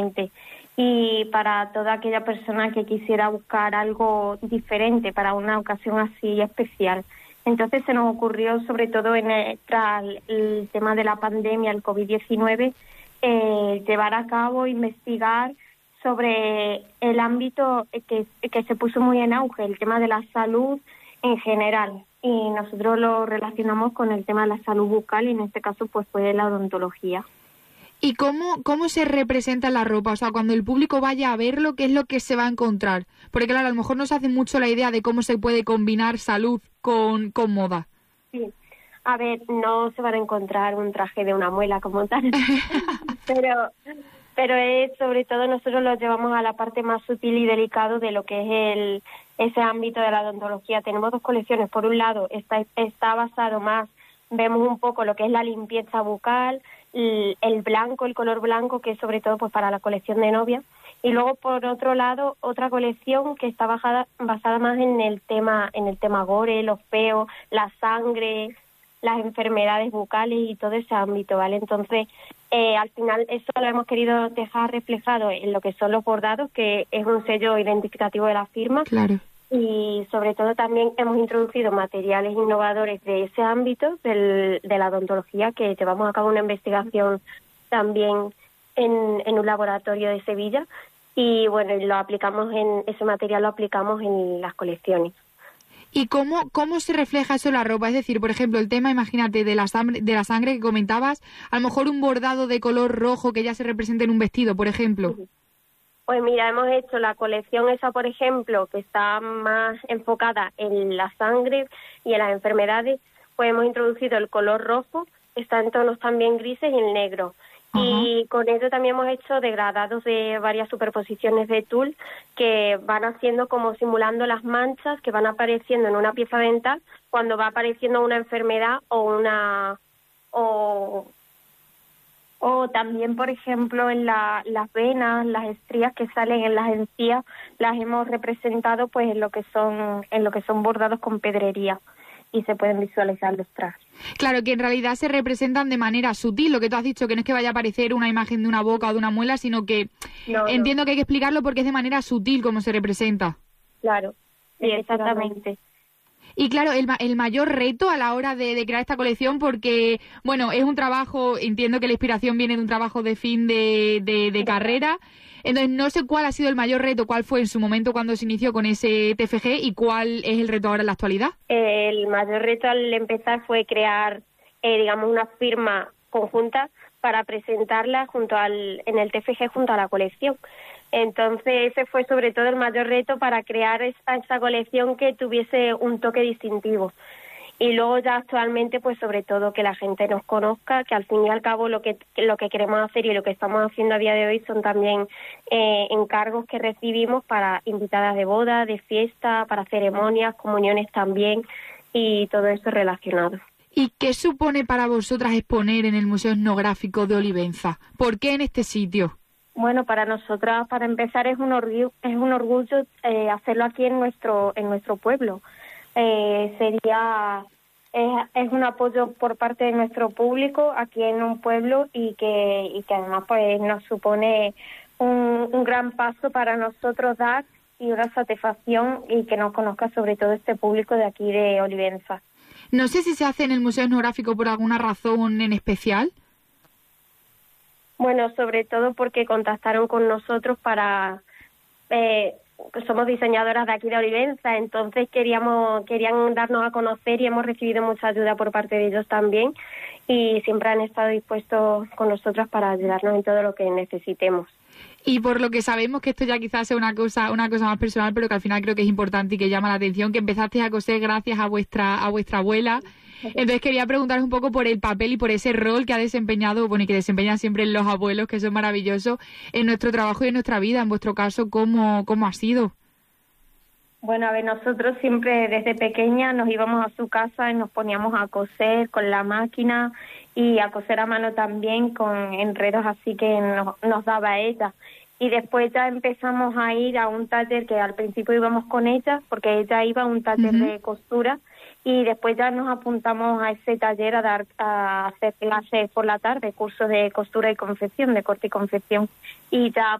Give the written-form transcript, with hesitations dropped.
gente. Y para toda aquella persona que quisiera buscar algo diferente para una ocasión así especial. Entonces se nos ocurrió, sobre todo tras el tema de la pandemia, el COVID-19, llevar a cabo, investigar sobre el ámbito que se puso muy en auge, el tema de la salud en general. Y nosotros lo relacionamos con el tema de la salud bucal y en este caso pues fue la odontología. ¿Y cómo se representa la ropa? O sea, cuando el público vaya a verlo, ¿qué es lo que se va a encontrar? Porque claro, a lo mejor no se hace mucho la idea de cómo se puede combinar salud con moda. Sí, a ver, no se van a encontrar un traje de una muela como tal, pero es, sobre todo nosotros lo llevamos a la parte más sutil y delicado de lo que es ese ámbito de la odontología. Tenemos dos colecciones. Por un lado, está basado más, vemos un poco lo que es la limpieza bucal, el blanco, el color blanco, que es sobre todo pues para la colección de novia. Y luego, por otro lado, otra colección que está basada más en el tema gore, los peos, la sangre, las enfermedades bucales y todo ese ámbito, ¿vale? Entonces, al final eso lo hemos querido dejar reflejado en lo que son los bordados, que es un sello identificativo de la firma. Claro. Y sobre todo también hemos introducido materiales innovadores de ese ámbito, de la odontología, que llevamos a cabo una investigación también en un laboratorio de Sevilla. Y bueno, ese material lo aplicamos en las colecciones. ¿Y cómo se refleja eso en la ropa? Es decir, por ejemplo, el tema, imagínate, de la sangre que comentabas, a lo mejor un bordado de color rojo que ya se representa en un vestido, por ejemplo. Pues mira, hemos hecho la colección esa, por ejemplo, que está más enfocada en la sangre y en las enfermedades, pues hemos introducido el color rojo, está en tonos también grises y el negro. Uh-huh. Y con ello también hemos hecho degradados de varias superposiciones de tul que van haciendo como simulando las manchas que van apareciendo en una pieza dental cuando va apareciendo una enfermedad o también, por ejemplo, en las venas, las estrías que salen en las encías, las hemos representado pues en lo que son bordados con pedrería y se pueden visualizar los trajes. Claro, que en realidad se representan de manera sutil, lo que tú has dicho, que no es que vaya a aparecer una imagen de una boca o de una muela, sino que entiendo que hay que explicarlo porque es de manera sutil como se representa. Claro, sí, exactamente. Y claro, el mayor reto a la hora de crear esta colección, porque, bueno, es un trabajo, entiendo que la inspiración viene de un trabajo de fin de carrera, entonces no sé cuál ha sido el mayor reto, cuál fue en su momento cuando se inició con ese TFG y cuál es el reto ahora en la actualidad. El mayor reto al empezar fue crear, digamos, una firma conjunta para presentarla en el TFG junto a la colección. Entonces ese fue sobre todo el mayor reto para crear esa colección que tuviese un toque distintivo. Y luego ya actualmente, pues sobre todo que la gente nos conozca, que al fin y al cabo lo que queremos hacer y lo que estamos haciendo a día de hoy son también encargos que recibimos para invitadas de boda, de fiesta, para ceremonias, comuniones también y todo eso relacionado. ¿Y qué supone para vosotras exponer en el Museo Etnográfico de Olivenza? ¿Por qué en este sitio? Bueno, para nosotras, para empezar, es un orgullo hacerlo aquí en nuestro pueblo. Es un apoyo por parte de nuestro público aquí en un pueblo y que además pues nos supone un gran paso para nosotros dar y una satisfacción y que nos conozca sobre todo este público de aquí de Olivenza. No sé si se hace en el Museo Etnográfico por alguna razón en especial. Bueno, sobre todo porque contactaron con nosotros somos diseñadoras de aquí de Olivenza, entonces querían darnos a conocer y hemos recibido mucha ayuda por parte de ellos también y siempre han estado dispuestos con nosotros para ayudarnos en todo lo que necesitemos. Y por lo que sabemos, que esto ya quizás sea una cosa más personal, pero que al final creo que es importante y que llama la atención, que empezaste a coser gracias a vuestra abuela. Entonces quería preguntaros un poco por el papel y por ese rol que ha desempeñado, bueno, y que desempeñan siempre los abuelos, que son maravillosos, en nuestro trabajo y en nuestra vida. En vuestro caso, ¿cómo ha sido? Bueno, a ver, nosotros siempre desde pequeña nos íbamos a su casa y nos poníamos a coser con la máquina y a coser a mano también con enredos así que nos daba ella. Y después ya empezamos a ir a un taller que al principio íbamos con ella, porque ella iba a un taller de costura, y después ya nos apuntamos a ese taller a hacer clases por la tarde, cursos de costura y confección, de corte y confección. Y ya